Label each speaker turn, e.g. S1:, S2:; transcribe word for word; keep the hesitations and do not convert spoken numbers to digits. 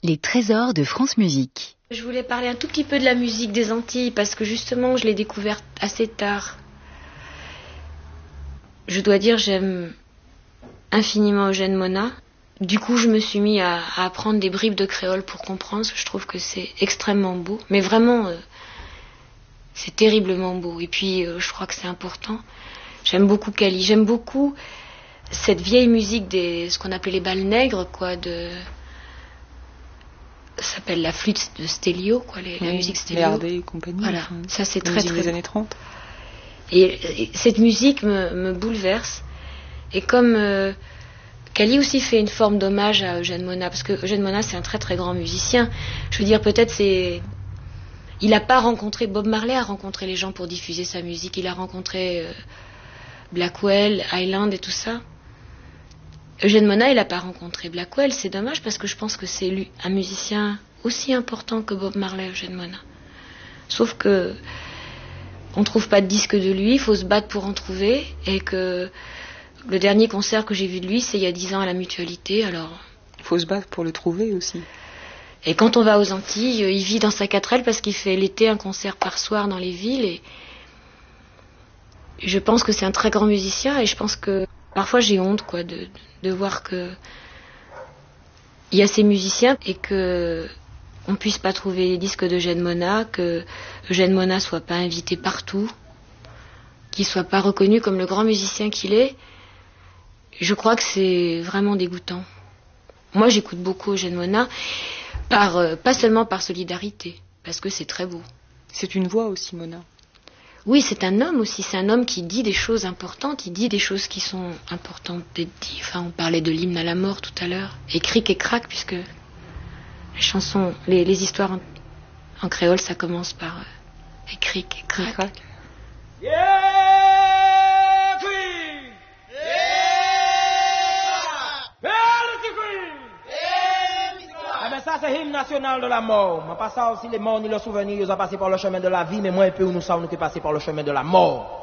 S1: Les trésors de France Musique.
S2: Je voulais parler un tout petit peu de la musique des Antilles parce que justement je l'ai découverte assez tard. Je dois dire j'aime infiniment Eugène Mona. Du coup je me suis mis à, à apprendre des bribes de créole pour comprendre parce que je trouve que c'est extrêmement beau. Mais vraiment euh, c'est terriblement beau et puis euh, je crois que c'est important. J'aime beaucoup Cali, j'aime beaucoup cette vieille musique des ce qu'on appelait les bals nègres quoi de... Ça s'appelle la flûte de Stélio, quoi, les, oui, la musique Stélio.
S3: Léardé et compagnie.
S2: Voilà,
S3: enfin,
S2: ça c'est très très
S3: des années trente.
S2: Et, et cette musique me, me bouleverse. Et comme euh, Cali aussi fait une forme d'hommage à Eugène Mona, parce que Eugène Mona c'est un très très grand musicien. Je veux dire, peut-être c'est... Il n'a pas rencontré... Bob Marley a rencontré les gens pour diffuser sa musique. Il a rencontré euh, Blackwell, Highland et tout ça. Eugène Mona, il n'a pas rencontré Blackwell, c'est dommage parce que je pense que c'est lui, un musicien aussi important que Bob Marley, Eugène Mona. Sauf que on ne trouve pas de disque de lui, il faut se battre pour en trouver, et que le dernier concert que j'ai vu de lui, c'est il y a dix ans à la Mutualité, alors...
S3: Il faut se battre pour le trouver aussi.
S2: Et quand on va aux Antilles, il vit dans sa quatrelle parce qu'il fait l'été un concert par soir dans les villes, et je pense que c'est un très grand musicien, et je pense que parfois j'ai honte quoi, de, de voir que il y a ces musiciens et que on puisse pas trouver les disques d'Eugène Mona, que Eugène Mona soit pas invité partout, qu'il soit pas reconnu comme le grand musicien qu'il est. Je crois que c'est vraiment dégoûtant. Moi j'écoute beaucoup Eugène Mona, par, euh, pas seulement par solidarité, parce que c'est très beau.
S3: C'est une voix aussi, Mona.
S2: Oui, c'est un homme aussi, c'est un homme qui dit des choses importantes, il dit des choses qui sont importantes d'être dites. Enfin, on parlait de l'hymne à la mort tout à l'heure, et cric et crac, puisque les chansons, les, les histoires en, en créole, ça commence par euh, et cric et crac. Et crac.
S4: Yeah, queen. Yeah, queen. Ah ben ça c'est l'hymne national de la mort. Mais pas ça aussi les morts ni le souvenir, ils ont passé par le chemin de la vie, mais moi un peu où nous savons nous qui passé par le chemin de la mort.